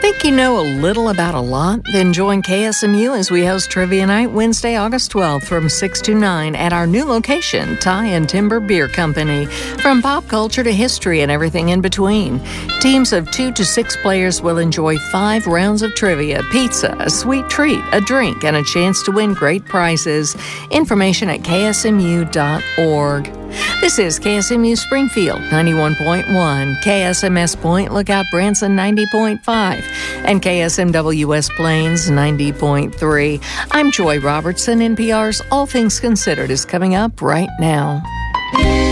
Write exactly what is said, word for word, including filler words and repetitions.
Think you know a little about a lot? Then join K S M U as we host Trivia Night Wednesday, August twelfth from six to nine at our new location, Tie and Timber Beer Company. From pop culture to history and everything in between. Teams of two to six players will enjoy five rounds of trivia, pizza, a sweet treat, a drink, and a chance to win great prizes. Information at k s m u dot org. This is K S M U Springfield ninety-one point one, K S M S Point Lookout Branson ninety point five, and K S M W S Plains ninety point three. I'm Joy Robertson. N P R's All Things Considered is coming up right now.